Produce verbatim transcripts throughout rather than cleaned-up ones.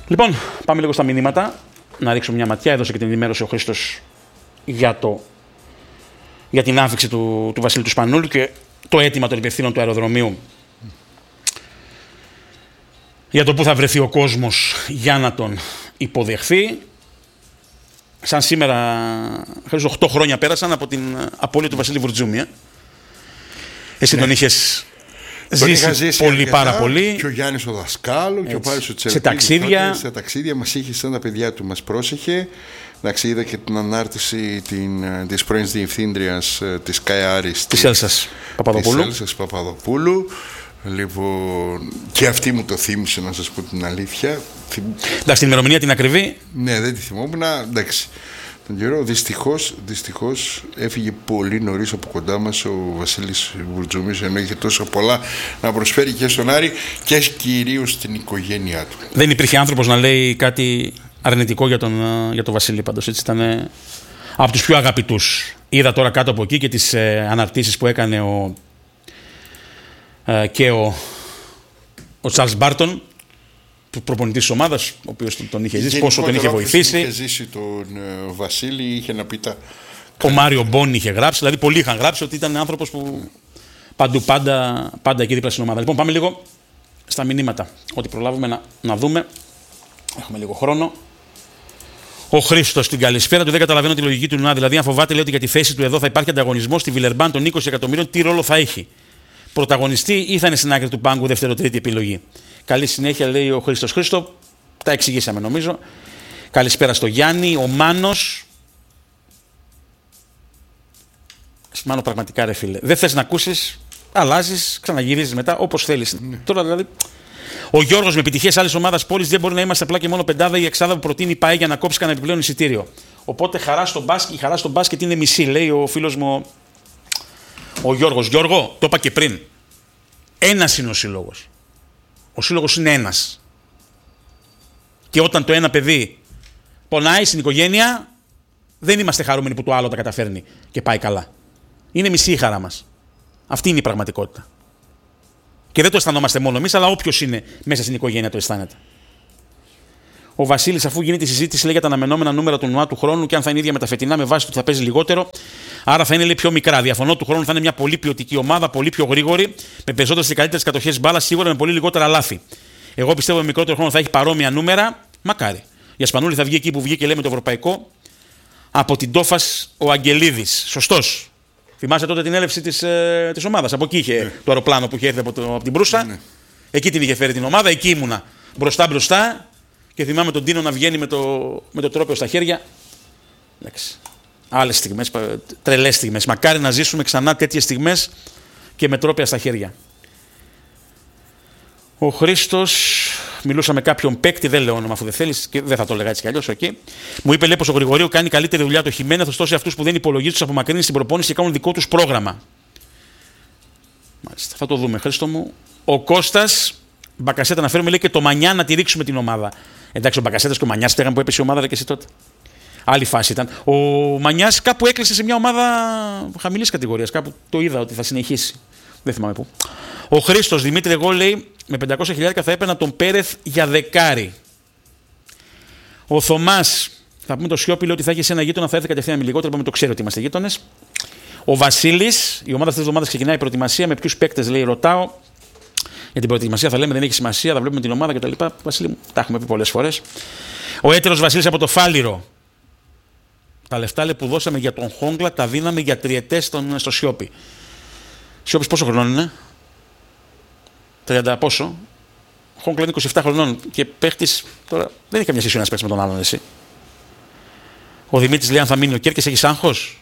Λοιπόν, πάμε λίγο στα μηνύματα. Να ρίξουμε μια ματιά. Έδωσε και την ενημέρωση ο Χρήστος για, το, για την άφηξη του, του Βασίλη του Σπανούλου και το αίτημα των υπευθύνων του αεροδρομίου για το πού θα βρεθεί ο κόσμος για να τον υποδεχθεί. Σαν σήμερα, Χρήστο, οκτώ χρόνια πέρασαν από την απώλεια του Βασίλη Βουρτζούμη. Εσύ ναι. τον είχες ζήσει, ζήσει πολύ αρκετά, πάρα πολύ. Και ο Γιάννης ο δασκάλου και ο Πάρης ο Τσελπίνης. Σε ταξίδια. Σε ταξίδια μας είχε σαν τα παιδιά του, μας πρόσεχε. Εντάξει, είδα και την ανάρτηση την, της πρώην διευθύντριας της ΚΑΕΑΡΙΣ. Της Έλσας Παπαδοπούλου. Της Έλσας Παπαδοπούλου. Λοιπόν, και αυτή μου το θύμισε, να σας πω την αλήθεια. Εντάξει, την ημερομηνία την ακριβή. Ναι, δεν τη θυμόμουν. Εντάξει. Τον καιρό, δυστυχώς, δυστυχώς έφυγε πολύ νωρίς από κοντά μας ο Βασίλης Βουρτζούμης, ενώ είχε τόσο πολλά να προσφέρει και στον Άρη και κυρίως στην οικογένειά του. Δεν υπήρχε άνθρωπος να λέει κάτι αρνητικό για τον, για τον Βασίλη, πάντως. Έτσι ήταν από τους πιο αγαπητούς. Είδα τώρα κάτω από εκεί και τις ε, αναρτήσεις που έκανε ο, ε, και ο, ο Τσάρλς Μπάρτον, προπονητής της ομάδας, ο οποίος τον είχε ζήσει, πόσο τον είχε βοηθήσει. Είχε ζήσει τον uh, Βασίλη, είχε να πει τα... Ο Μάριο Μπόνι είχε γράψει, δηλαδή πολλοί είχαν γράψει ότι ήταν άνθρωπος που παντού πάντα, πάντα εκεί δίπλα στην ομάδα. Λοιπόν, πάμε λίγο στα μηνύματα, ό,τι προλάβουμε να, να δούμε. Έχουμε λίγο χρόνο. Ο Χρήστος, την καλησπέρα του. Δεν καταλαβαίνω τη λογική του να. Δηλαδή, αν φοβάται, λέει ότι για τη θέση του εδώ θα υπάρχει ανταγωνισμό στη Βιλερμπάν των είκοσι εκατομμύριων, τι ρόλο θα έχει. Πρωταγωνιστή ή θα είναι στην άκρη του πάγκου δεύτερο-τρίτη επιλογή. Καλή συνέχεια, λέει ο Χρήστος. Χρήστο, τα εξηγήσαμε νομίζω. Καλησπέρα στο Γιάννη. Ο Μάνος. Μάνο, πραγματικά ρε φίλε. Δεν θες να ακούσεις, αλλάζεις, ξαναγυρίζεις μετά όπως θέλεις. Mm. Τώρα δηλαδή. Ο Γιώργος, με επιτυχίες άλλης ομάδας πόλης δεν μπορεί να είμαστε απλά και μόνο πεντάδα ή εξάδα που προτείνει η ΠΑΕ για να κόψει κανένα επιπλέον εισιτήριο. Οπότε χαρά στο μπάσκετ, η χαρά στο μπάσκετ είναι μισή, λέει ο φίλος μου ο Γιώργος. Γιώργο, το είπα και πριν. Ένας είναι ο σύλλογος. Ο σύλλογος είναι ένας. Και όταν το ένα παιδί πονάει στην οικογένεια, δεν είμαστε χαρούμενοι που το άλλο τα καταφέρνει και πάει καλά. Είναι μισή η χαρά μας. Αυτή είναι η πραγματικότητα. Και δεν το αισθανόμαστε μόνο εμείς, αλλά όποιος είναι μέσα στην οικογένεια το αισθάνεται. Ο Βασίλης, αφού γίνεται η συζήτηση, λέει για τα αναμενόμενα νούμερα του ΝΟΑ του χρόνου και αν θα είναι ίδια με τα φετινά, με βάση του ότι θα παίζει λιγότερο, άρα θα είναι, λέει, πιο μικρά. Διαφωνώ, του χρόνου θα είναι μια πολύ ποιοτική ομάδα, πολύ πιο γρήγορη, με περισσότερες και καλύτερες κατοχές μπάλα, σίγουρα με πολύ λιγότερα λάθη. Εγώ πιστεύω με μικρότερο χρόνο θα έχει παρόμοια νούμερα, μακάρι. Για Σπανούλη θα βγει εκεί που βγήκε, λέει, με το ευρωπαϊκό, από την Τόφας ο Αγγελίδης. Σωστός. Θυμάσαι τότε την έλευση της, ε, της ομάδας. Από εκεί είχε ναι. το αεροπλάνο που είχε έρθει από, το, από την Μπρούσα. Ναι. Εκεί την είχε φέρει την ομάδα, εκεί ήμουνα. Μπροστά μπροστά. Και θυμάμαι τον Τίνο να βγαίνει με το, με το τρόπαιο στα χέρια. Εντάξει. Άλλες στιγμές, τρελές στιγμές. Μακάρι να ζήσουμε ξανά τέτοιες στιγμές και με τρόπαια στα χέρια. Ο Χρήστος, μιλούσα με κάποιον παίκτη, δεν λέω όνομα αφού δεν θέλεις και δεν θα το έλεγα έτσι κι αλλιώς. Okay. Μου είπε, λέει, πως ο Γρηγορίου κάνει καλύτερη δουλειά το Χιμένεθ, ωστόσο αυτούς που δεν υπολογίζουν τους απομακρύνει στην προπόνηση και κάνουν δικό τους πρόγραμμα. Μάλιστα, θα το δούμε, Χρήστο μου. Ο Κώστας, Μπακασέτα να φέρουμε, λέει, και το Μανιά να τη ρίξουμε την ομάδα. Εντάξει, ο Μπακασέτας και ο Μανιάς στέγαν που έπεσε η ομάδα, δε και εσύ τότε. Άλλη φάση ήταν. Ο Μανιάς κάπου έκλεισε σε μια ομάδα χαμηλής κατηγορίας. Κάπου το είδα ότι θα συνεχίσει. Δεν θυμάμαι πού. Ο Χρήστος, Δημήτρη, εγώ, λέει, με πεντακόσια χιλιάρικα θα έπαιρνα τον Πέρεθ για δεκάρι. Ο Θωμάς, θα πούμε το Σιώπη, λέει ότι θα έχει σε ένα γείτονα, θα έρθει κατευθείαν με λιγότερο, με το ξέρω ότι είμαστε γείτονες. Ο Βασίλης, η ομάδα αυτή τη εβδομάδα ξεκινάει η προετοιμασία. Με ποιους παίκτες, λέει, ρωτάω. Για την προετοιμασία θα λέμε, δεν έχει σημασία, θα βλέπουμε την ομάδα κτλ. Βασίλη μου, τα έχουμε πει πολλές φορές. Ο έτερος Βασίλης από το Φάληρο. Τα λεφτά, λέει, που δώσαμε για τον Χόγκλα τα δίναμε για τριετές στον, στο Σιώπη. Σιώπης πόσο χρονών είναι? τριάντα πόσο? Χόγκλα είναι είκοσι επτά χρονών και παίχτης. Τώρα δεν έχει καμιά σχέση να παίξει με τον άλλον, εσύ. Ο Δημήτρης λέει αν θα μείνει ο Κέρκες, έχει άγχος.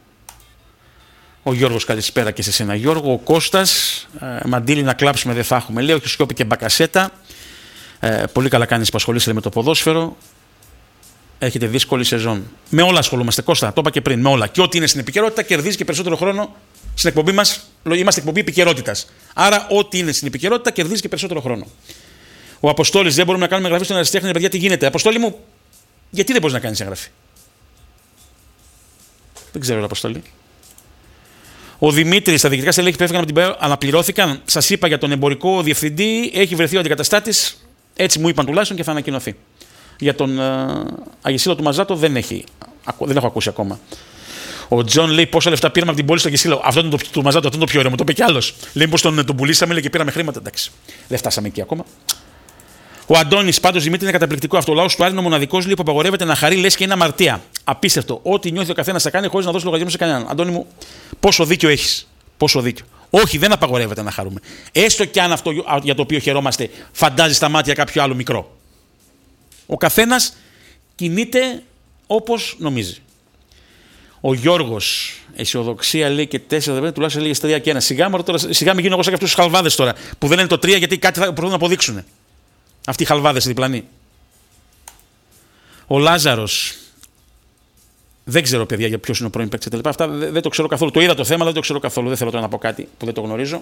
Ο Γιώργος, καλησπέρα και σε σένα, Γιώργο. Ο Κώστας, ε, μαντήλι να κλάψουμε δεν θα έχουμε, λέει. Όχι Σιώπη και Μπακασέτα. Ε, πολύ καλά κάνεις που ασχολείσαι με το ποδόσφαιρο. Έχετε δύσκολη σεζόν. Με όλα ασχολούμαστε, Κώστα, το είπα και πριν. Με όλα. Και ό,τι είναι στην επικαιρότητα κερδίζει και περισσότερο χρόνο στην εκπομπή μας. Είμαστε εκπομπή επικαιρότητας. Άρα, ό,τι είναι στην επικαιρότητα κερδίζει και περισσότερο χρόνο. Ο Αποστόλης, δεν μπορούμε να κάνουμε εγγραφή στον αριστέχνη, παιδιά, τι γίνεται? Αποστόλη μου, γιατί δεν μπορείς να κάνεις εγγραφή? Δεν ξέρω, Αποστόλη. Ο Δημήτρης, τα διοικητικά στελέχη που έφυγαν από την ΠΑΕ αναπληρώθηκαν. Σας είπα για τον εμπορικό διευθυντή, έχει βρεθεί ο αντικαταστάτης. Έτσι μου είπαν τουλάχιστον και θα ανακοινωθεί. Για τον Αγισίλο του Μαζάτο δεν, έχει, δεν έχω ακούσει ακόμα. Ο Τζον λέει πόσα λεφτά πήραμε από την πόλη στο Αγισίλο. Αυτό είναι το, το Μαζάτο, αυτό είναι το πιο ωραίο. Μου το είπε κι άλλο. Λέει πω τον, τον πουλήσαμε λέει, και πήραμε χρήματα. Εντάξει. Δεν φτάσαμε εκεί ακόμα. Ο Αντώνης, πάντως Δημήτρη, είναι καταπληκτικό. Αυτό ο λαός του Άρη είναι ο μοναδικός που απαγορεύεται να χαρεί, λες και είναι αμαρτία. Απίστευτο. Ό,τι νιώθει ο καθένας θα κάνει χωρίς να δώσει λογαριασμό σε κανέναν. Αντώνη μου, πόσο δίκιο έχεις. Πόσο δίκιο. Όχι, δεν απαγορεύεται να χαρούμε. Έστω κι αν αυτό για το οποίο χαιρόμαστε φαντάζει στα μάτια κάποιο άλλο μικρό. Ο καθένας κινείται όπως νομίζει. Ο Γιώργος, αισιοδοξία λέει και τέσσερα, τουλάχιστον λέγε τρία και ένα. Σιγά, τώρα, σιγά μην γίνω εγώ σαν και αυτούς τους χαλβάδες τώρα που δεν είναι το τρία γιατί κάτι θα μπορούν να αποδείξουν. Αυτοί οι χαλβάδες οι διπλανοί. Ο Λάζαρος. Δεν ξέρω, παιδιά, για ποιος είναι ο πρώην παίκτης κτλ. Αυτά δεν, δεν το ξέρω καθόλου. Το είδα το θέμα, αλλά δεν το ξέρω καθόλου. Δεν θέλω τώρα να πω κάτι που δεν το γνωρίζω.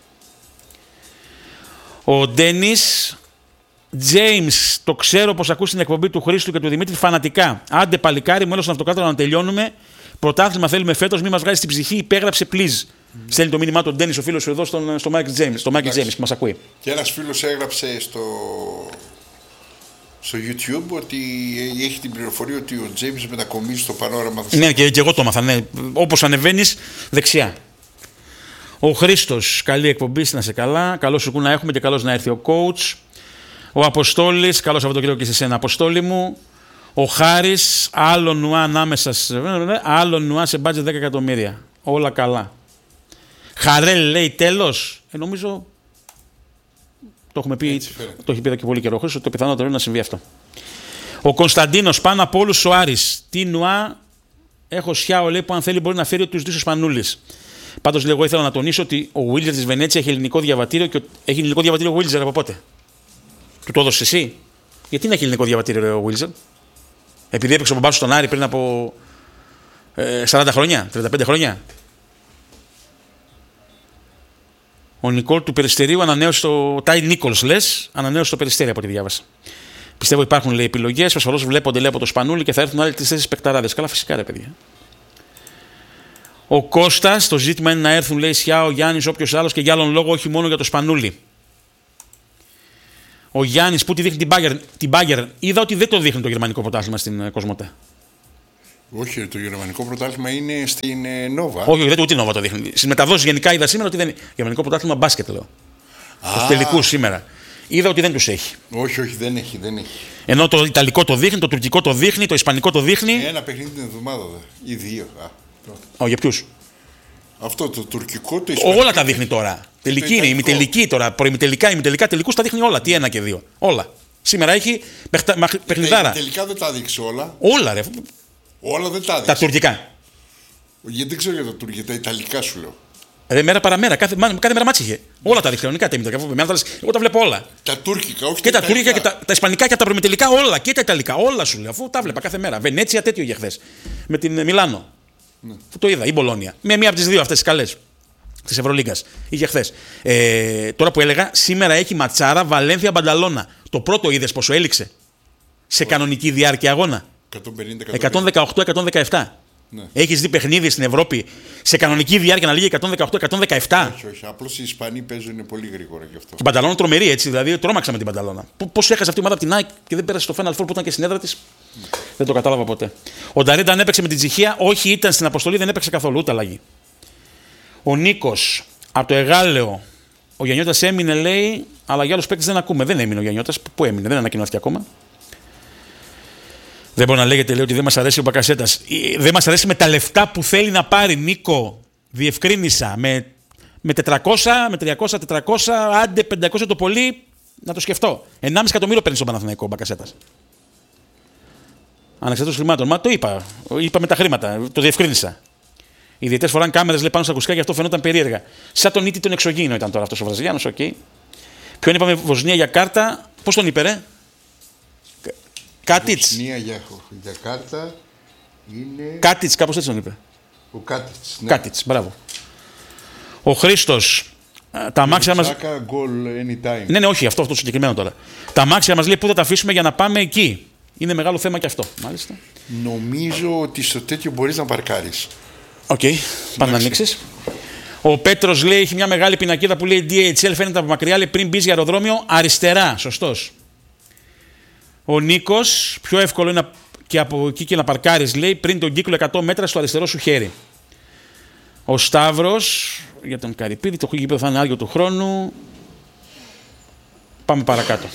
Ο Ντένις. James, το ξέρω πως ακούς την εκπομπή του Χρήστου και του Δημήτρη φανατικά. Άντε παλικάρι, μου έλωσαν αυτοκράτορα να τελειώνουμε. Πρωτάθλημα θέλουμε φέτος, μη μας βγάζει στην ψυχή. Υπέγραψε, please. Mm. Στέλνει το μήνυμά του ο Ντένις, ο φίλος σου εδώ στον, στο Mike James, στο Mike James που μας ακούει. Και ένας φίλος έγραψε στο, στο YouTube ότι έχει την πληροφορία ότι ο James μετακομίζει στο Πανόραμα. Ναι, και, και εγώ το έμαθα. Ναι. Όπως ανεβαίνεις δεξιά. Ο Χρήστος, καλή εκπομπή, να σε καλά. Καλό σου κου να έχουμε και καλώς να έρθει ο coach. Ο Αποστόλης, καλό Σαββατοκύριακο και σε σένα, Αποστόλη μου. Ο Χάρης, άλλο νουά ανάμεσα σε, άλλο νουά σε μπάτζετ δέκα εκατομμύρια. Όλα καλά. Χαρέλ λέει τέλος. Ε, νομίζω το έχουμε πει, το έχει πει εδώ και πολύ καιρό ο Χρήστος, το πιθανότερο είναι να συμβεί αυτό. Ο Κωνσταντίνος, πάνω από όλους ο Άρης. Τι νουά έχω σιάω λέει που αν θέλει μπορεί να φέρει τους δύο Σπανούλης. Πάντως λέει, εγώ ήθελα να τονίσω ότι ο Βίλτζερ της Βενέτσια έχει ελληνικό διαβατήριο και έχει ελληνικό διαβατήριο ο Βίλτζερ από πότε. Του το έδωσε εσύ. Γιατί να έχει ελληνικό διαβατήριο ο Βίλτζερ. Επειδή έπαιξε ο μπαμπάς στον Άρη πριν από ε, σαράντα χρόνια, τριάντα πέντε χρόνια. Ο Νικόλ του Περιστερίου ανανέωσε το. Τάι Νίκολς λες, ανανέωσε το Περιστέρι από ό,τι διάβασα. Πιστεύω υπάρχουν λέει επιλογές. Ασφαλώς βλέπονται λέει από το Σπανούλι και θα έρθουν άλλοι τρεις-τέσσερις παικταράδες. Καλά, φυσικά ρε παιδιά. Ο Κώστας, το ζήτημα είναι να έρθουν λέει Σιά, ο Γιάννης, όποιος άλλος και για άλλον λόγο, όχι μόνο για το Σπανούλι. Ο Γιάννης που τη δείχνει την Bayern, την Bayern, είδα ότι δεν το δείχνει το γερμανικό πρωτάθλημα στην Κοσμοτέ. Όχι, το γερμανικό πρωτάθλημα είναι στην Νόβα. Όχι, δεν ούτε η Νόβα το δείχνει. Στις μεταδόσεις γενικά είδα σήμερα ότι δεν είναι. Γερμανικό πρωτάθλημα μπάσκετ λέω. Στους τελικούς σήμερα. Είδα ότι δεν τους έχει. Όχι, όχι, δεν έχει, δεν έχει. Ενώ το Ιταλικό το δείχνει, το Τουρκικό το δείχνει, το Ισπανικό το δείχνει. Ένα παιχνίδι την εβδομάδα δε. Ή δύο. Α, Ω, για ποιους? Αυτό το τουρκικό, το ισπανικό. Όλα τα δείχνει τώρα. Τελική είναι, ημιτελική τώρα. Προημιτελικά, ημιτελικά, τελικούς τα δείχνει όλα. Τι ένα και δύο. Όλα. Σήμερα έχει παιχτα... παιχνιδάρα. Τελικά δεν τα δείξει όλα. Όλα ρε. Όλα δεν τα δείξει. Τα τουρκικά. Γιατί δεν ξέρω για τα τουρκικά, τα ιταλικά σου λέω. Ρε, μέρα παραμέρα, κάθε, κάθε μέρα μάτς είχε. Όλα τα δείχνει, τα ημιτελικά. Εγώ τα βλέπω όλα. Τα τουρκικά, όχι και τα, τα τουρκικά και τα, τα ισπανικά και τα προημιτελικά, όλα. Και τα ιταλικά, όλα σου λέω. Αφού τα βλέπα κάθε μέρα. Βενέτσια τέτοιο για χθες. Με την Μιλάνο. Ναι. Το είδα, η Μπολόνια. Με μία από τις δύο αυτές τις καλές της Ευρωλίγκας. Είχε χθες. Ε, τώρα που έλεγα, σήμερα έχει ματσάρα Βαλένθια Μπανταλώνα. Το πρώτο είδες πόσο έληξε σε oh. κανονική διάρκεια αγώνα. εκατόν δεκαοκτώ εκατόν δεκαεπτά. Ναι. Έχεις δει παιχνίδι στην Ευρώπη σε κανονική διάρκεια να λύγει εκατόν δεκαοκτώ εκατόν δεκαεπτά. Όχι, όχι. Απλώς οι Ισπανοί παίζουν πολύ γρήγορα γι' αυτό. Η Μπανταλώνα τρομερή έτσι. Δηλαδή τρόμαξα με την Μπανταλώνα. Πώς έχασε αυτή η ομάδα από την ΑΕΚ και δεν πέρασε στο Final Four που ήταν και στην έδρα της. Mm. Δεν το κατάλαβα ποτέ. Ο Νταρέντα έπαιξε με την Τσιχία. Όχι, ήταν στην αποστολή, δεν έπαιξε καθόλου. Ούτε αλλαγή. Ο Νίκος από το Εγάλεο. Ο Γιαννιώτας έμεινε, λέει, αλλά για άλλους παίκτες δεν ακούμε. Δεν έμεινε ο Γιαννιώτας. Πού έμεινε, δεν ανακοινώθηκε ακόμα. Δεν μπορεί να λέγεται, λέει, ότι δεν μας αρέσει ο Μπακασέτας. Δεν μας αρέσει με τα λεφτά που θέλει να πάρει, Νίκο. Διευκρίνησα. Με, με τετρακόσια, με τριακόσια, τετρακόσια, άντε πεντακόσια το πολύ, να το σκεφτώ. ενάμιση εκατομμύριο παίρνει στον Παναθηναϊκό ο Μπακασέτας. Ανεξαρτήτως χρημάτων. Μα το είπα. Είπα με τα χρήματα. Το διευκρίνησα. Οι διαιτητές φοράνε κάμερες πάνω στα ακουστικά και αυτό φαινόταν περίεργα. Σαν τον ήττη τον εξωγήινο ήταν τώρα αυτός ο Βραζιλιάνος, οκ. Okay. Ποιον είπαμε, Βοσνία για κάρτα. Πώς τον είπε, ρε? Κάτιτς. Βοσνία για, για κάρτα είναι. Κάτιτς, κάπως έτσι τον είπε. Ο Κάτιτς. Ναι. Κάτιτς, μπράβο. Ο Χρήστος. Τα αμάξια μας. Ναι, ναι, όχι, αυτό, αυτό το συγκεκριμένο τώρα. Τα αμάξια μας λέει πού θα τα αφήσουμε για να πάμε εκεί. Είναι μεγάλο θέμα και αυτό. Μάλιστα. Νομίζω ότι στο τέτοιο μπορείς να παρκάρεις. Οκ, okay. Πάμε να ανοίξεις. Ο Πέτρος λέει: έχει μια μεγάλη πινακίδα που λέει ντι έιτς ελ, φαίνεται από μακριά, λέει πριν μπει για αεροδρόμιο αριστερά. Σωστός. Ο Νίκος, πιο εύκολο είναι και από εκεί και να παρκάρεις, λέει, πριν τον κύκλο εκατό μέτρα στο αριστερό σου χέρι. Ο Σταύρος, για τον Καρυπίδη, το γήπεδο θα είναι άδειο του χρόνου. Πάμε παρακάτω.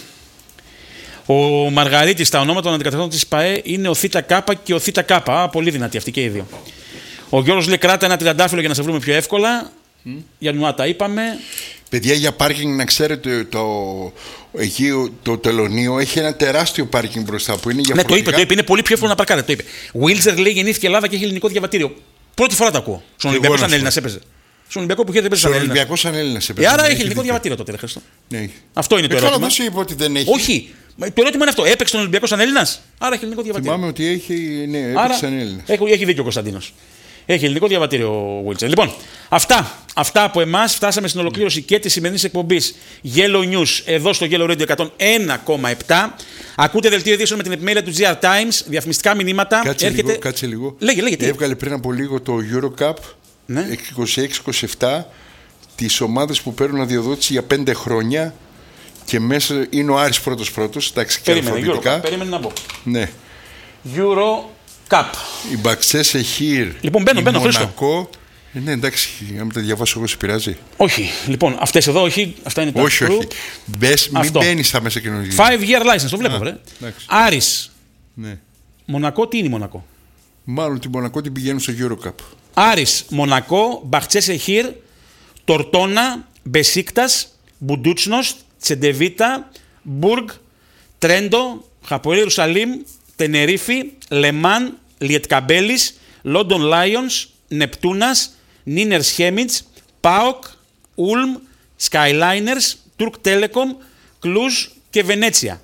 Ο Μαργαρίτης, τα ονόματα των αντικαταστατών της ΠΑΕ είναι ο ΘΚ και ο ΘΚ. Α, πολύ δυνατή αυτή και οι δύο. Ο Γιώργος λέει, κράτα ένα τριαντάφυλλο για να σε βρούμε πιο εύκολα. Mm. Για νουά τα είπαμε. Παιδιά, για πάρκινγκ να ξέρετε, το, εκεί, το τελωνείο έχει ένα τεράστιο πάρκινγκ μπροστά που είναι για ναι, το είπε, το είπε. Είναι πολύ πιο εύκολο να παρκάρετε. Το είπε. Βίλτζερ λέει, γεννήθηκε Ελλάδα και έχει ελληνικό διαβατήριο. Πρώτη φορά το ακούω. Στον Ολυμπιακό σαν Έλληνας έπαιζε. Στον Ολυμπιακό που είχε δεν παίζει σαν Έλληνας. Στον Ολυμπιακό σαν Έλληνας έπαιζε. Ε, άρα έχει ελληνικό διαβατήριο τότε, Χριστό. Ναι. Αυτό είναι το ερώτημα. Δεν σου είπε ότι δεν έχει. Όχι. Το ερώτημα είναι αυτό. Έπαιξε τον Ολυμπιακό σαν Έλληνας. Άρα έχει ελληνικό διαβατήριο. Θυμάμαι ότι έχει, ναι, έπαιξε σαν Έλληνας. Έχει δίκιο ο Κωνσταντίνος. Έχει ελληνικό διαβατήριο ο Βίλτζερ. Λοιπόν, αυτά, αυτά από εμάς. Φτάσαμε στην ολοκλήρωση και της σημερινής εκπομπής Yellow News εδώ στο Yellow Radio εκατόν ένα κόμμα επτά. Ακούτε δελτίο ειδήσεων με την επιμέλεια του τζι αρ Times, διαφημιστικά μηνύματα. Κάτσε έρχεται... λίγο, κάτσε λίγο. Λέγε, λέγε, Έβγαλε πριν από λίγο το Eurocup, ναι. είκοσι έξι είκοσι επτά, τις ομάδες που παίρνουν αδειοδότηση για πέντε χρόνια και μέσα είναι ο Άρης πρώτος πρώτος. Εντάξει, και αλφαβητικά. Περίμενε να πω. Ναι. Euro Cup. Η Μπαξέ Χίρ. Λοιπόν, μπαίνω, μπαίνω, Μονακό. Ε, ναι, εντάξει, αν τα διαβάσω εγώ, σε πειράζει. Όχι, λοιπόν, αυτές εδώ, όχι, αυτά είναι τα όχι, όχι. Μπες, μην μπαίνεις στα μέσα κοινωνικής. Five year license, το βλέπω, βρε. Άρης. Ναι. Μονακό, τι είναι η Μονακό? Μάλλον τη Μονακό την πηγαίνουν στο Eurocup. Άρης, Μονακό, Μπαχτσέ Χίρ, Τορτόνα, Μπεσίκτας, Μπουντούτσνοστ, Τσεντεβίτα, Μπουργκ, Τρέντο, Χαποέλ Ιερουσαλήμ, Τενερίφη, Λεμάν, Λιετκαμπέλης, Λόντον Λάιονς, Νεπτούνας, Νίνερ Σχέμιτς, ΠΑΟΚ, Ούλμ, Σκάιλάινερς, Τουρκ Τέλεκομ, Κλουζ και Βενέτσια.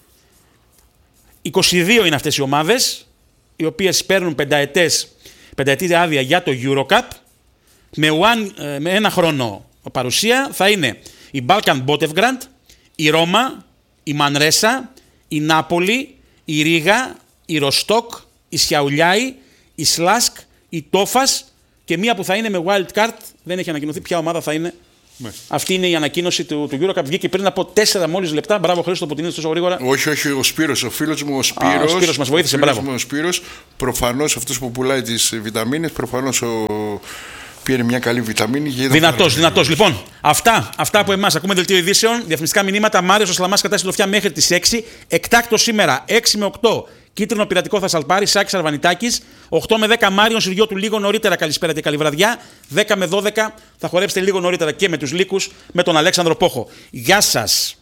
είκοσι δύο είναι αυτές οι ομάδες, οι οποίες παίρνουν πενταετές, πενταετή άδεια για το Eurocup. Με, one, με ένα χρόνο παρουσία θα είναι η Balkan Botevgrad, η Ρώμα, η Μανρέσα, η Νάπολη, η Ρίγα, η Ροστόκ, η Σιαουλιάη, η Σλάσκ, η Τόφας και μία που θα είναι με wild card. Δεν έχει ανακοινωθεί ποια ομάδα θα είναι. Ναι. Αυτή είναι η ανακοίνωση του, του Eurocup. Βγήκε πριν από τέσσερα μόλις λεπτά. Μπράβο, Χρήστο, που την είδες τόσο γρήγορα. Όχι, όχι, ο Σπύρος, ο φίλος μου ο Σπύρος. Α, ο Σπύρος μας βοήθησε, μπράβο. Ο Σπύρος, προφανώς αυτός που πουλάει τις βιταμίνες, προφανώς ο... πήρε μια καλή βιταμίνη. Δυνατός, δυνατός. Λοιπόν, αυτά, αυτά από εμάς. Ακούμε δελτίο ειδήσεων. Διαφημιστικά μηνύματα. Μάριος ο Σλαμάς κατά συντροφιά μέχρι τις έξι. Εκτάκτο σήμερα έξι με οκτώ. Κίτρινο πειρατικό θα σαλπάρει. Σάκης Αρβανιτάκης. οκτώ με δέκα Μάριον Συριώτου λίγο νωρίτερα. Καλησπέρα και καλή βραδιά. δέκα με δώδεκα θα χορέψετε λίγο νωρίτερα και με τους Λύκους με τον Αλέξανδρο Πόχο. Γεια σας.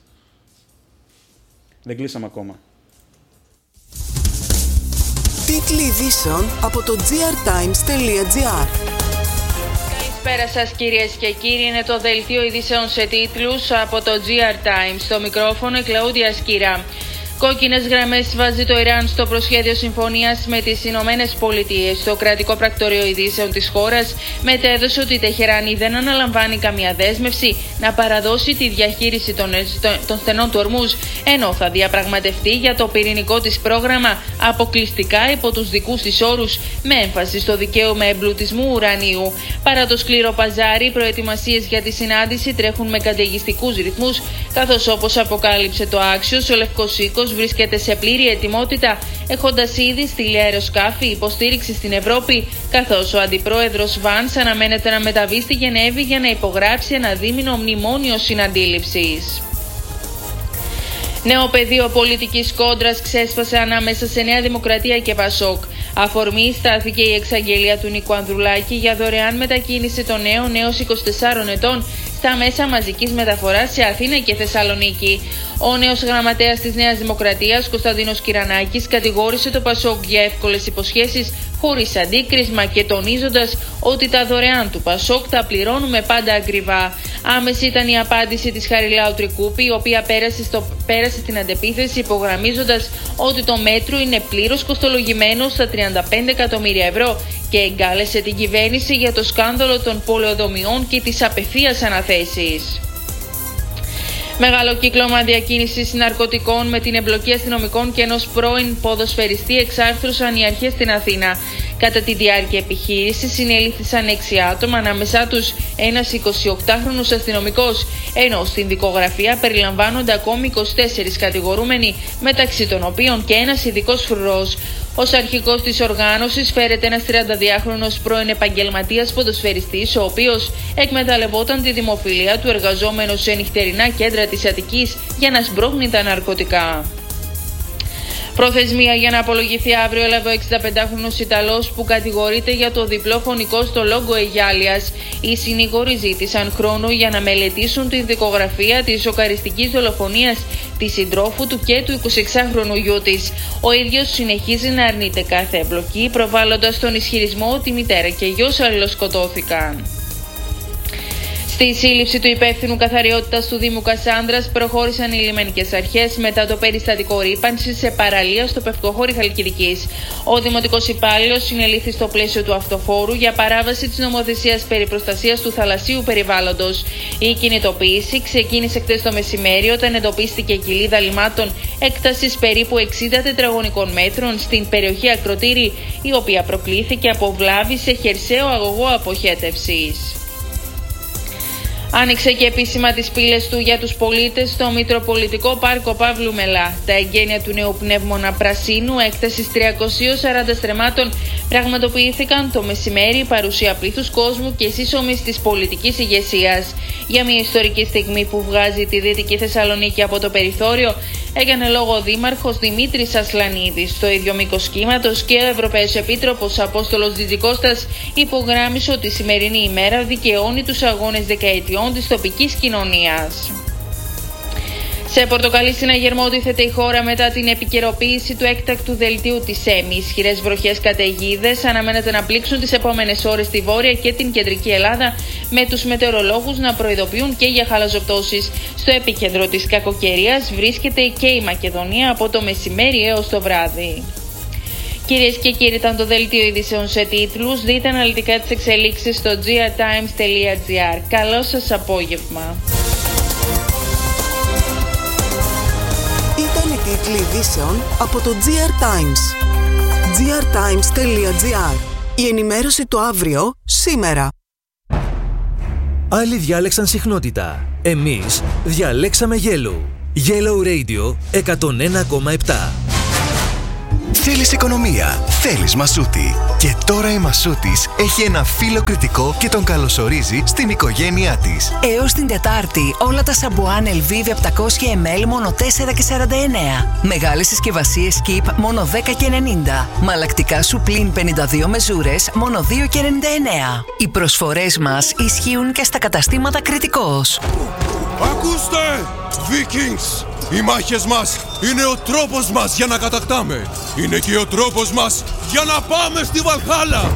Δεν κλείσαμε ακόμα. Τίτλοι ειδήσεων από το τζι αρ τάιμς τελεία τζι άρ. Καλησπέρα σας κυρίες και κύριοι, είναι το δελτίο ειδήσεων σε τίτλους από το τζι αρ Times. Στο μικρόφωνο η Κλαούντια Σκύρα. Κόκκινες γραμμές βάζει το Ιράν στο προσχέδιο συμφωνίας με τις Ηνωμένες Πολιτείες. Το κρατικό πρακτορείο ειδήσεων της χώρας μετέδωσε ότι η Τεχεράνη δεν αναλαμβάνει καμία δέσμευση να παραδώσει τη διαχείριση των, των στενών του Ορμούζ, ενώ θα διαπραγματευτεί για το πυρηνικό της πρόγραμμα αποκλειστικά υπό τους δικούς της όρους, με έμφαση στο δικαίωμα εμπλουτισμού ουρανίου. Παρά το σκληρό παζάρι, οι προετοιμασίες για τη συνάντηση τρέχουν με καταιγιστικούς ρυθμούς, καθώς όπως αποκάλυψε το Άξιος, ο Λευκός Οίκος βρίσκεται σε πλήρη ετοιμότητα, έχοντας ήδη στείλει αεροσκάφη υποστήριξη στην Ευρώπη, καθώς ο αντιπρόεδρος Βάνς αναμένεται να μεταβεί στη Γενέβη για να υπογράψει ένα δίμηνο μνημόνιο συναντήληψης. Νέο πεδίο πολιτικής κόντρας ξέσπασε ανάμεσα σε Νέα Δημοκρατία και Πασόκ. Αφορμή στάθηκε η εξαγγελία του Νίκου Ανδρουλάκη για δωρεάν μετακίνηση των νέων έως είκοσι τεσσάρων ετών στα μέσα μαζικής μεταφοράς σε Αθήνα και Θεσσαλονίκη. Ο νέος γραμματέας της Νέας Δημοκρατίας, Κωνσταντίνος Κυρανάκης, κατηγόρησε το Πασόκ για εύκολες υποσχέσεις χωρίς αντίκρισμα και τονίζοντας ότι τα δωρεάν του Πασόκ τα πληρώνουμε πάντα ακριβά. Άμεση ήταν η απάντηση της Χαριλάου Τρικούπη, η οποία πέρασε, στο, πέρασε στην αντεπίθεση υπογραμμίζοντας ότι το μέτρο είναι πλήρως κοστολογημένο στα τριάντα πέντε εκατομμύρια ευρώ και εγκάλεσε την κυβέρνηση για το σκάνδαλο των πολεοδομιών και τις απευθείας αναθέσεις. Μεγάλο κύκλωμα διακίνησης ναρκωτικών με την εμπλοκή αστυνομικών και ενός πρώην ποδοσφαιριστή εξάρθρωσαν οι αρχές στην Αθήνα. Κατά τη διάρκεια επιχείρησης συνελήφθησαν έξι άτομα, ανάμεσά τους ένας εικοσιοκτάχρονος αστυνομικός, ενώ στην δικογραφία περιλαμβάνονται ακόμη είκοσι τέσσερις κατηγορούμενοι, μεταξύ των οποίων και ένας ειδικός φρουρός. Ως αρχηγός της οργάνωσης φέρεται ένας τριανταδυάχρονος πρώην επαγγελματίας ποδοσφαιριστής, ο οποίος εκμεταλλευόταν τη δημοφιλία του εργαζόμενου σε νυχτερινά κέντρα της Αττικής για να σμπρώχνει τα ναρκωτικά. Προθεσμία για να απολογηθεί αύριο έλαβε ο εξηνταπεντάχρονος Ιταλός που κατηγορείται για το διπλό φωνικό στο Λόγκο Αιγιάλιας. Οι συνήγοροι ζήτησαν χρόνο για να μελετήσουν τη δικογραφία της σοκαριστικής δολοφονίας της συντρόφου του και του εικοσιεξάχρονου γιού της. Ο ίδιος συνεχίζει να αρνείται κάθε εμπλοκή, προβάλλοντας τον ισχυρισμό ότι η μητέρα και γιος αλληλοσκοτώθηκαν. Στη σύλληψη του υπεύθυνου καθαριότητας του Δήμου Κασάνδρας προχώρησαν οι λιμενικές αρχές μετά το περιστατικό ρύπανσης σε παραλία στο Πευκοχώρι Χαλκιδικής. Ο δημοτικός υπάλληλος συνελήφθη στο πλαίσιο του αυτοφόρου για παράβαση της νομοθεσίας περί προστασίας του θαλασσίου περιβάλλοντος. Η κινητοποίηση ξεκίνησε χτες το μεσημέρι όταν εντοπίστηκε κοιλίδα λιμάτων έκτασης περίπου εξήντα τετραγωνικών μέτρων στην περιοχή Ακροτήρη, η οποία προκλήθηκε από βλάβη σε χερσαίο αγωγό αποχέτευσης. Άνοιξε και επίσημα τις πύλες του για τους πολίτες στο Μητροπολιτικό Πάρκο Παύλου Μελά. Τα εγγένεια του νέου πνεύμονα πρασίνου έκτασης τριακοσίων σαράντα στρεμμάτων πραγματοποιήθηκαν το μεσημέρι παρουσία πλήθους κόσμου και σύσσωμης της πολιτικής ηγεσίας. Για μια ιστορική στιγμή που βγάζει τη Δυτική Θεσσαλονίκη από το περιθώριο, έκανε λόγο ο Δήμαρχος Δημήτρης Ασλανίδης. Στο ίδιο μήκος κύματος και ο Ευρωπαίος Επίτροπος Απόστολος Τζιτζικώστας υπογράμμισε ότι η σημερινή ημέρα δικαιώνει τους αγώνες δεκαετιών της τοπικής κοινωνίας. Σε Πορτοκαλί συναγερμό τίθεται η χώρα μετά την επικαιροποίηση του έκτακτου δελτίου της ΕΜΗ. Ισχυρές βροχές καταιγίδες αναμένεται να πλήξουν τις επόμενες ώρες στη Βόρεια και την Κεντρική Ελλάδα, με τους μετεωρολόγους να προειδοποιούν και για χαλαζοπτώσεις. Στο επίκεντρο της κακοκαιρίας βρίσκεται και η Μακεδονία από το μεσημέρι έως το βράδυ. Κυρίες και κύριοι, ήταν το δελτίο ειδήσεων σε τίτλους. Δείτε αναλυτικά τις εξελίξεις στο τζι αρ τάιμς τελεία τζι άρ. Καλό σας απόγευμα. Ήταν οι τίτλοι ειδήσεων από το τζι αρ Times. τζι αρ τάιμς τελεία τζι άρ. Η ενημέρωση του αύριο, σήμερα. Άλλοι διάλεξαν συχνότητα. Εμείς διαλέξαμε Yellow. Yellow Radio εκατόν ένα κόμμα επτά. Θέλεις οικονομία, θέλεις Μασούτη. Και τώρα η Μασούτης έχει ένα φίλο κριτικό και τον καλωσορίζει στην οικογένειά της. Έως την Τετάρτη, όλα τα σαμπουάν Elvive επτακόσια μιλιλίτρα μόνο τέσσερα και σαράντα εννέα. Μεγάλες συσκευασίες Keep μόνο δέκα και ενενήντα. Μαλακτικά σου πλην πενήντα δύο μεζούρες μόνο δύο και ενενήντα εννέα. Οι προσφορές μας ισχύουν και στα καταστήματα Κριτικός. Ακούστε, Vikings! Οι μάχες μας είναι ο τρόπος μας για να κατακτάμε. Είναι και ο τρόπος μας για να πάμε στη Βαλχάλα.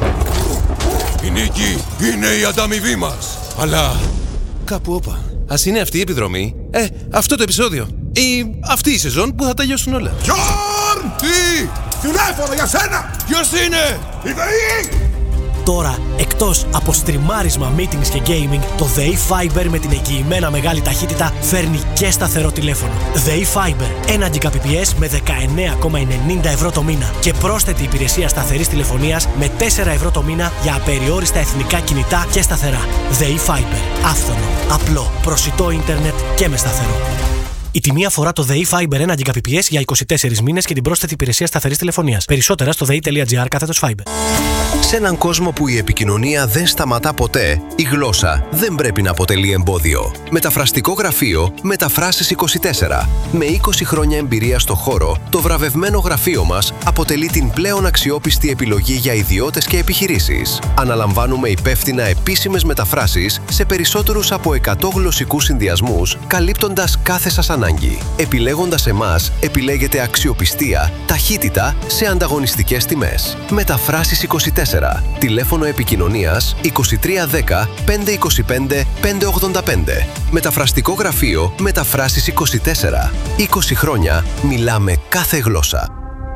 Η νίκη είναι η ανταμοιβή μας. Αλλά κάπου όπα. Ας είναι αυτή η επιδρομή, ε, αυτό το επεισόδιο ή αυτή η σεζόν που θα τελειώσουν όλα. Γιόρν! Τι! Τηλέφωνο για σένα! Ποιος είναι? Η ΔΕΗ! Τώρα, εκτός από στριμάρισμα, meetings και gaming, το ΔΕΗ Fiber με την εγγυημένα μεγάλη ταχύτητα φέρνει και σταθερό τηλέφωνο. ΔΕΗ Fiber, ένα Gbps με δεκαεννέα κόμμα ενενήντα ευρώ το μήνα και πρόσθετη υπηρεσία σταθερής τηλεφωνίας με τέσσερα ευρώ το μήνα για απεριόριστα εθνικά κινητά και σταθερά. ΔΕΗ Fiber, άφθονο, απλό, προσιτό ίντερνετ και με σταθερό. Η τιμή αφορά το ΔΕΗ Fiber ένα Gbps για είκοσι τέσσερις μήνες και την πρόσθετη υπηρεσία σταθερής τηλεφωνίας. Περισσότερα στο δei.gr κάθετος Fiber. Σε έναν κόσμο που η επικοινωνία δεν σταματά ποτέ, η γλώσσα δεν πρέπει να αποτελεί εμπόδιο. Μεταφραστικό γραφείο Μεταφράσεις είκοσι τέσσερα. Με είκοσι χρόνια εμπειρία στο χώρο, το βραβευμένο γραφείο μας αποτελεί την πλέον αξιόπιστη επιλογή για ιδιώτες και επιχειρήσεις. Αναλαμβάνουμε υπεύθυνα επίσημες μεταφράσεις σε περισσότερους από εκατό γλωσσικούς συνδυασμούς, καλύπτοντας κάθε σας ανάγκη. Επιλέγοντας εμάς, επιλέγετε αξιοπιστία, ταχύτητα σε ανταγωνιστικές τιμές. Μεταφράσεις είκοσι τέσσερα. Τηλέφωνο επικοινωνίας είκοσι τρία δέκα πεντακόσια είκοσι πέντε πεντακόσια ογδόντα πέντε. Μεταφραστικό γραφείο Μεταφράσεις είκοσι τέσσερα. είκοσι χρόνια μιλάμε κάθε γλώσσα.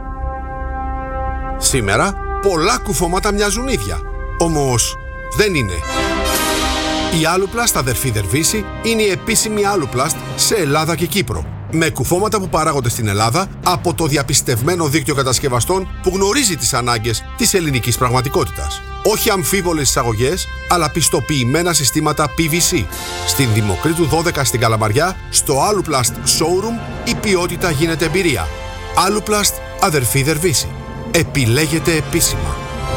Σήμερα πολλά κουφώματα μοιάζουν ίδια. Όμως δεν είναι. Η Aluplast αδερφή Δερβίση είναι η επίσημη Aluplast σε Ελλάδα και Κύπρο. Με κουφώματα που παράγονται στην Ελλάδα από το διαπιστευμένο δίκτυο κατασκευαστών που γνωρίζει τις ανάγκες της ελληνικής πραγματικότητας. Όχι αμφίβολες εισαγωγές, αλλά πιστοποιημένα συστήματα πι βι σι. Στην Δημοκρίτου δώδεκα στην Καλαμαριά, στο Aluplast Showroom, η ποιότητα γίνεται εμπειρία. Aluplast, αδερφή Δερβίση. Επιλέγετε επίσημα.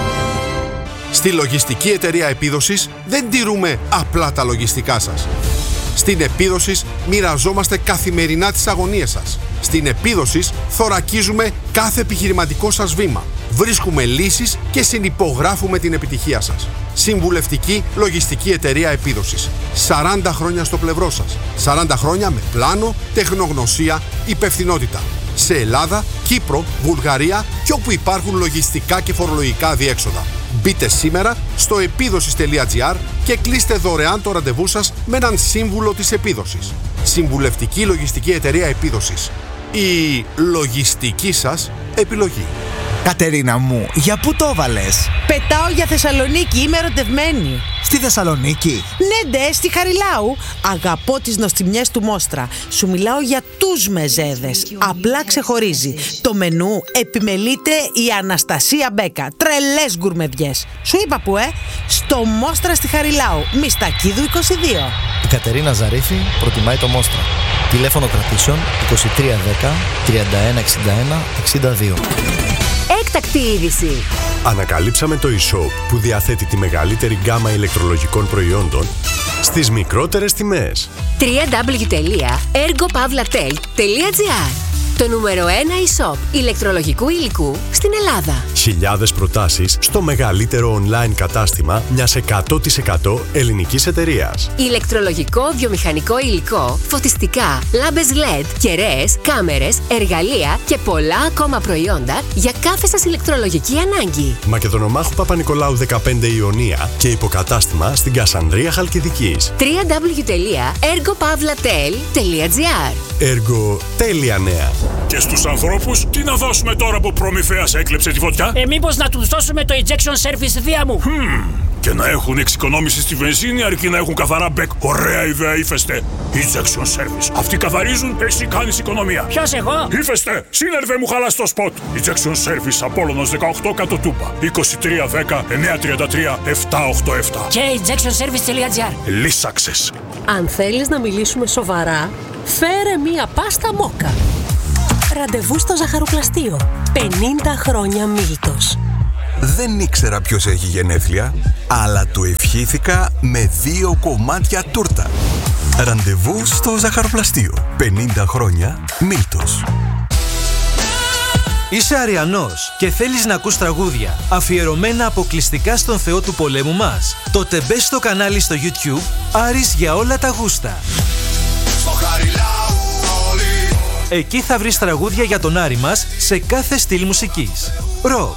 Στη λογιστική εταιρεία Επίδοσης δεν τηρούμε απλά τα λογιστικά σας. Στην Επίδοσης μοιραζόμαστε καθημερινά τις αγωνίες σας. Στην Επίδοσης θωρακίζουμε κάθε επιχειρηματικό σας βήμα. Βρίσκουμε λύσεις και συνυπογράφουμε την επιτυχία σας. Συμβουλευτική λογιστική εταιρεία Επίδοσης. σαράντα χρόνια στο πλευρό σας. σαράντα χρόνια με πλάνο, τεχνογνωσία, υπευθυνότητα. Σε Ελλάδα, Κύπρο, Βουλγαρία και όπου υπάρχουν λογιστικά και φορολογικά διέξοδα. Μπείτε σήμερα στο επίδοσης τελεία τζι άρ και κλείστε δωρεάν το ραντεβού σας με έναν σύμβουλο της Επίδοσης. Συμβουλευτική λογιστική εταιρεία Επίδοσης. Η λογιστική σας επιλογή. Κατερίνα μου, για πού το έβαλες? Πετάω για Θεσσαλονίκη, είμαι ερωτευμένη. Στη Θεσσαλονίκη? Ναι, ντε, στη Χαριλάου. Αγαπώ τις νοστιμιές του Μόστρα. Σου μιλάω για τους μεζέδες. Απλά ξεχωρίζει. Το μενού επιμελείται η Αναστασία Μπέκα. Τρελές γκουρμεδιές. Σου είπα που, ε? Στο Μόστρα στη Χαριλάου. Μιστακίδου είκοσι δύο. Η Κατερίνα Ζαρίφη προτιμάει το Μόστρα. Τηλέφωνο κρατήσεων είκοσι τρία δέκα τριάντα ένα εξήντα ένα εξήντα δύο. Έκτακτη είδηση. Ανακαλύψαμε το e-shop που διαθέτει τη μεγαλύτερη γκάμα ηλεκτρολογικών προϊόντων στις μικρότερες τιμές. double-u double-u double-u τελεία ergo pavlatel τελεία τζι άρ. Το νούμερο ένα e-shop ηλεκτρολογικού υλικού στην Ελλάδα. Χιλιάδες προτάσεις στο μεγαλύτερο online κατάστημα μιας εκατό τοις εκατό ελληνικής εταιρείας. Ηλεκτρολογικό, βιομηχανικό υλικό, φωτιστικά, λάμπες ελ ι ντι, κεραίες, κάμερες, εργαλεία και πολλά ακόμα προϊόντα για κάθε σας ηλεκτρολογική ανάγκη. Μακεδονομάχου Παπα-Νικολάου δεκαπέντε Ιωνία και υποκατάστημα στην Κασανδρία Χαλκιδικής. double-u double-u double-u τελεία ergo pavlatel τελεία τζι άρ. Έργο τέλεια νέα. Και στους ανθρώπους, τι να δώσουμε τώρα που προμηθέας έκλεψε τη φωτιά? Ε, μήπως να τους δώσουμε το injection service δία μου. Hmm. Και να έχουν εξοικονόμηση στη βενζίνη αρκεί να έχουν καθαρά μπεκ. Ωραία ιδέα, Ύφεστε. Injection service. Αυτοί καθαρίζουν, εσύ κάνεις οικονομία. Ποιος, εγώ? Ύφεστε, σύνερβε μου χαλάς το σποτ. Injection service Απόλλωνος δεκαοκτώ κάτω Τούπα. είκοσι τρία δέκα εννιακόσια τριάντα τρία επτακόσια ογδόντα επτά. Και injection service τελεία τζι άρ. Λύσαξες. Αν θέλεις να μιλήσουμε σοβαρά, φέρε μία πάστα μόκα. Ραντεβού στο ζαχαροπλαστείο. πενήντα χρόνια Μίλτος. Δεν ήξερα ποιος έχει γενέθλια, αλλά του ευχήθηκα με δύο κομμάτια τούρτα. Ραντεβού στο ζαχαροπλαστείο. πενήντα χρόνια Μίλτος. Είσαι Αριανός και θέλεις να ακούς τραγούδια αφιερωμένα αποκλειστικά στον Θεό του πολέμου μας? Τότε μπες στο κανάλι στο YouTube Άρης για όλα τα γούστα. Εκεί θα βρεις τραγούδια για τον Άρη μας σε κάθε στυλ μουσικής. Ροκ,